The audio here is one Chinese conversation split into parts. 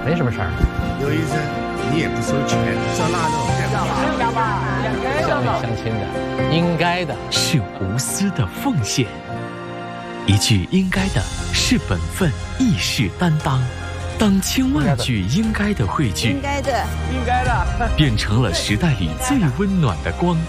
没什么事儿。 有医生，你也不收钱，这那相亲相亲的，应该的是无私的奉献，一句应该的是本分，亦是担当。当千万句应该的汇聚， 应该的， 应该的， 变成了时代里最温暖的光。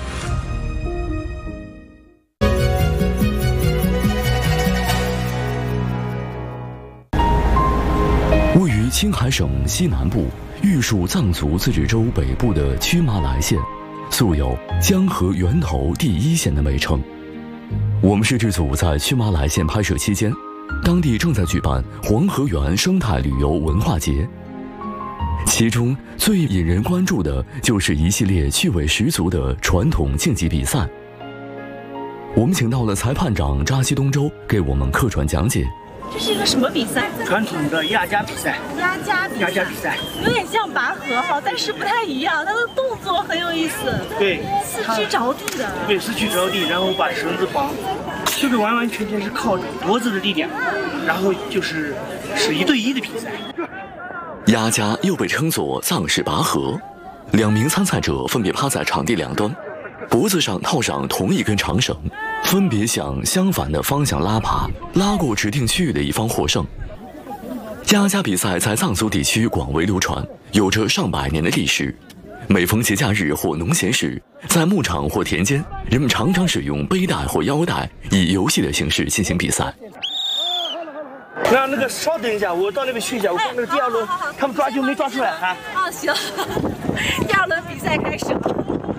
位于青海省西南部玉树藏族自治州北部的曲麻莱县，素有江河源头第一县的美称。我们摄制组在曲麻莱县拍摄期间，当地正在举办黄河源生态旅游文化节，其中最引人关注的就是一系列趣味十足的传统竞技比赛。我们请到了裁判长扎西东周给我们客串讲解。 这是一个什么比赛？ 传统的压家比赛。 压家比赛，有点像拔河哈，但是不太一样，它的动作很有意思。 对， 四肢着地的。 对，四肢着地，然后把绳子绑，这个完完全全是靠脖子的力量，然后是1对1的比赛。 压家又被称作藏式拔河，2名参赛者分别趴在场地两端，脖子上套上同一根长绳，分别向相反的方向拉爬，拉过指定区域的一方获胜。压家比赛在藏族地区广为流传，有着上百年的历史。每逢节假日或农闲时，在牧场或田间，人们常常使用背带或腰带，以游戏的形式进行比赛。 那个稍等一下，我到那边去一下，我看那个第2轮，他们抓阄没抓出来哈。 行，第2轮比赛开始了。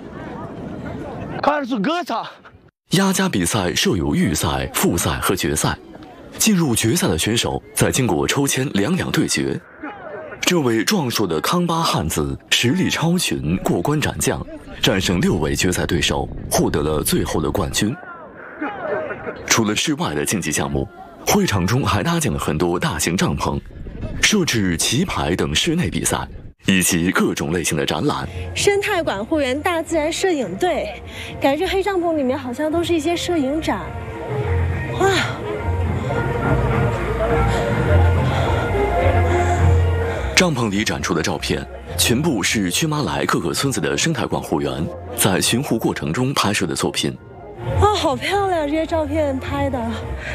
开始歌唱。 压家比赛设有预赛、复赛和决赛。进入决赛的选手再经过抽签2对决。这位壮硕的康巴汉子实力超群，过关斩将，战胜6位决赛对手，获得了最后的冠军。除了室外的竞技项目，会场中还搭建了很多大型帐篷，设置棋牌等室内比赛，以及各种类型的展览。 生态管护员大自然摄影队，感觉黑帐篷里面好像都是一些摄影展。哇！ 帐篷里展出的照片全部是曲麻莱各个村子的生态管护员在巡护过程中拍摄的作品。 哇，好漂亮！这些照片拍的。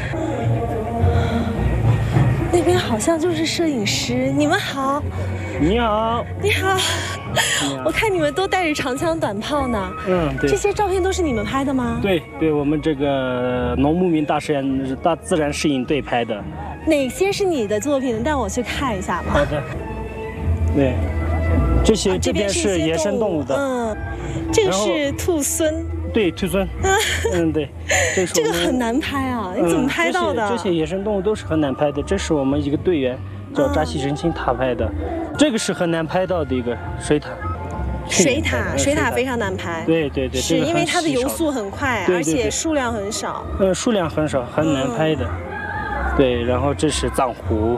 那边好像就是摄影师。你们好。 你好。 你好。我看你们都带着长枪短炮呢。 对。 这些照片都是你们拍的吗？ 对，我们这个农牧民大自然摄影队拍的。 哪些是你的作品？带我去看一下吧。 好的。对，这边是野生动物的。 这个是兔狲。 对，兔狲。对。 这个很难拍啊！你怎么拍到的？ 这些野生动物都是很难拍的。这是我们一个队员叫扎西仁青他拍的。这个是很难拍到的一个水獭。 水獭非常难拍。 对， 是因为它的游速很快，而且数量很少。 数量很少，很难拍的。对，然后这是藏狐。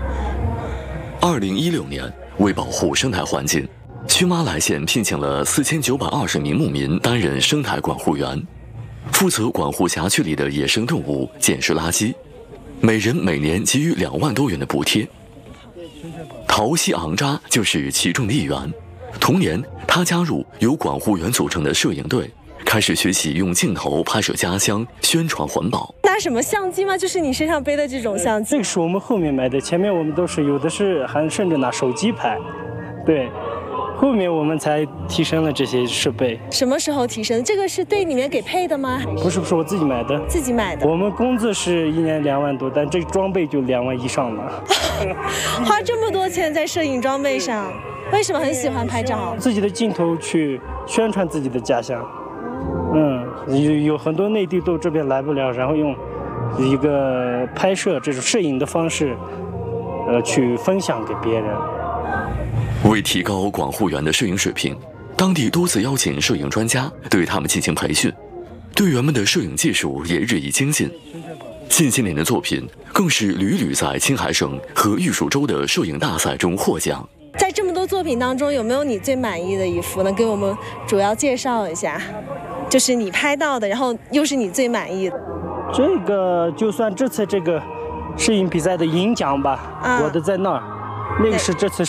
2016年，为保护生态环境，曲麻莱县聘请了4920名牧民担任生态管护员，负责管护辖区里的野生动物、捡拾垃圾，每人每年给予2万多元的补贴。陶西昂扎就是其中的一员。同年，他加入由管护员组成的摄影队，开始学习用镜头拍摄家乡，宣传环保。 拿什么相机吗？就是你身上背的这种相机？ 这个是我们后面买的，前面我们都是有的是还甚至拿手机拍。对，后面我们才提升了这些设备。 什么时候提升？这个是队里面给配的吗？ 不是，我自己买的。 自己买的。 我们工资是1年2万多，但这个装备就2万以上了。 花这么多钱在摄影装备上，为什么很喜欢拍照？ 自己的镜头去宣传自己的家乡。有很多内地都这边来不了，然后用一个拍摄这种摄影的方式，去分享给别人。 为提高管护员的摄影水平，当地多次邀请摄影专家对他们进行培训，队员们的摄影技术也日益精进。近些年的作品更是屡屡在青海省和玉树州的摄影大赛中获奖。 在这么多作品当中，有没有你最满意的一幅呢？给我们主要介绍一下，就是你拍到的，然后又是你最满意的。 这个就算这次这个摄影比赛的银奖吧，我的在那儿，那个是这次